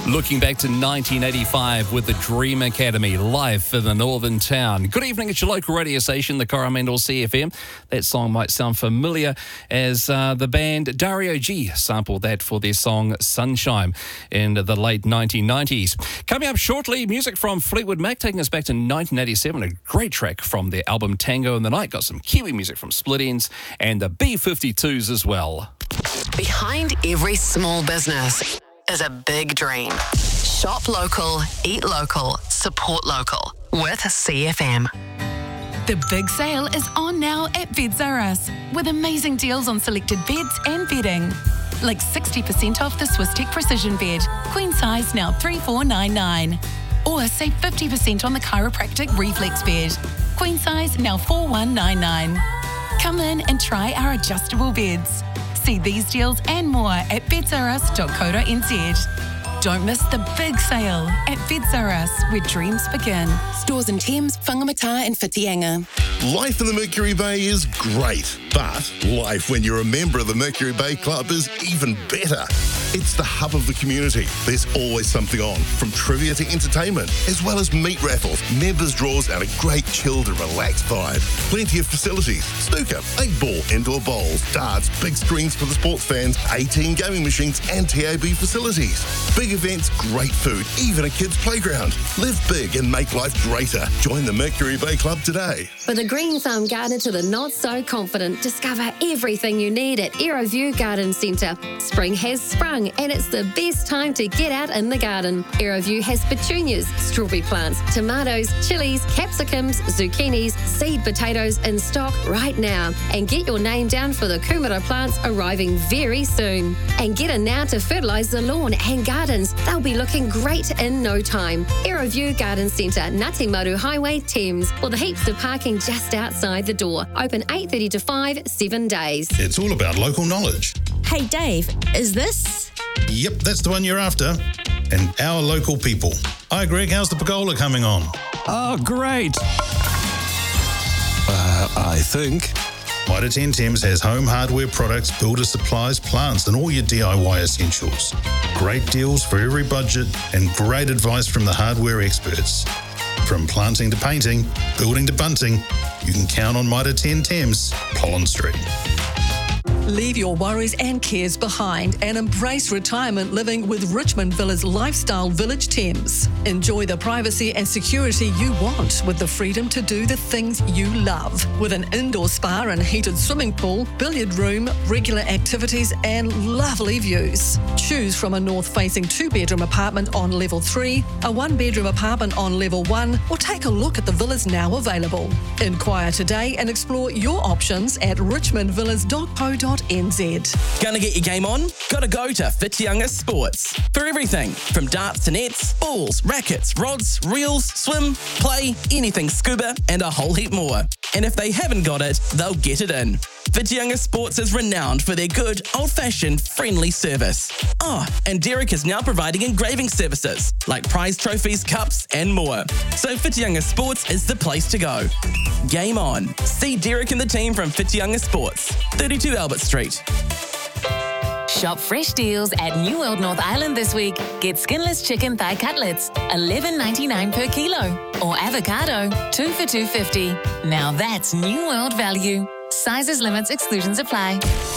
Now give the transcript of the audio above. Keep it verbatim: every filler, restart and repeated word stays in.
Looking back to nineteen eighty-five with the Dream Academy, live in the northern town. Good evening, it's your local radio station, the Coromandel C F M. That song might sound familiar as uh, the band Dario G sampled that for their song Sunshine in the late nineteen nineties. Coming up shortly, music from Fleetwood Mac, taking us back to nineteen eighty-seven. A great track from their album Tango in the Night. Got some Kiwi music from Split Enz and the B fifty-twos as well. Behind every small business is a big dream. Shop local, eat local, support local with C F M. The big sale is on now at Beds R Us with amazing deals on selected beds and bedding. Like sixty percent off the Swiss-Tech Precision Bed, queen size now three four nine nine. Or save fifty percent on the Chiropractic Reflex Bed, queen size now four one nine nine. Come in and try our adjustable beds. See these deals and more at beds r us dot co dot n z. Don't miss the big sale at Beds R Us, where dreams begin. Stores in Thames, Whangamata and Whitianga. Life in the Mercury Bay is great, but life when you're a member of the Mercury Bay Club is even better. It's the hub of the community. There's always something on, from trivia to entertainment, as well as meat raffles, members draws, and a great chilled and relaxed vibe. Plenty of facilities: snooker, eight ball, indoor bowls, darts, big screens for the sports fans, eighteen gaming machines, and T A B facilities. Big events, great food, even a kids' playground. Live big and make life greater. Join the Mercury Bay Club today. For the Green Thumb Garden to the not so confident, discover everything you need at Aeroview Garden Centre. Spring has sprung and it's the best time to get out in the garden. Aeroview has petunias, strawberry plants, tomatoes, chilies, capsicums, zucchinis, seed potatoes in stock right now. And get your name down for the Kumara plants arriving very soon. And get in now to fertilise the lawn and gardens. They'll be looking great in no time. Aeroview Garden Centre, Ngāti Maru Highway, Thames, with a heaps of parking just outside the door. Open eight thirty to five, seven days. It's all about local knowledge. Hey Dave, is this? Yep, that's the one you're after. And our local people. Hi Greg, how's the pergola coming on? Oh, great. Uh, I think. Mitre ten Thames has home hardware products, builder supplies, plants, and all your D I Y essentials. Great deals for every budget and great advice from the hardware experts. From planting to painting, building to bunting, you can count on Mitre ten Thames, Pollen Street. Leave your worries and cares behind and embrace retirement living with Richmond Villas Lifestyle Village Thames. Enjoy the privacy and security you want with the freedom to do the things you love. With an indoor spa and heated swimming pool, billiard room, regular activities and lovely views. Choose from a north-facing two-bedroom apartment on level three, a one-bedroom apartment on level one, or take a look at the villas now available. Inquire today and explore your options at richmond villas dot co dot n z. Gonna get your game on? Gotta go to Whitianga Sports. For everything from darts to nets, balls, rackets, rods, reels, swim, play, anything scuba, and a whole heap more. And if they haven't got it, they'll get it in. Whitianga Sports is renowned for their good, old-fashioned, friendly service. Oh, and Derek is now providing engraving services, like prize trophies, cups, and more. So Whitianga Sports is the place to go. Game on. See Derek and the team from Whitianga Sports, thirty-two Albert Street. Shop fresh deals at New World North Island this week. Get skinless chicken thigh cutlets, eleven ninety-nine per kilo. Or avocado, two for two fifty. Now that's New World value. Sizes, limits, exclusions apply.